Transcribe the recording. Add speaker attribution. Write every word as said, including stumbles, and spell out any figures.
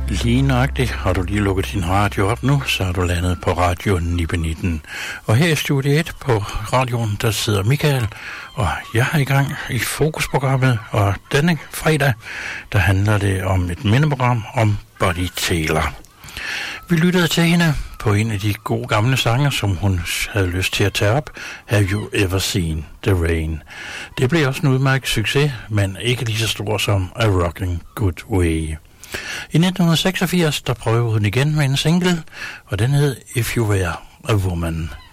Speaker 1: Lige nøjagtigt har du lige lukket din radio op nu, så er du landet på Radio Nibe nitten. Og her i Studie et på radioen, der sidder Michael, og jeg er i gang i fokusprogrammet, og denne fredag, der handler det om et mindeprogram om Buddy Taylor. Vi lyttede til hende på en af de gode gamle sange, som hun havde lyst til at tage op, Have You Ever Seen the Rain. Det blev også en udmærket succes, men ikke lige så stor som A Rockin' Good Way. I nitten seksogfirs, der prøvede hun igen med en single, og den hed If You Were a Woman.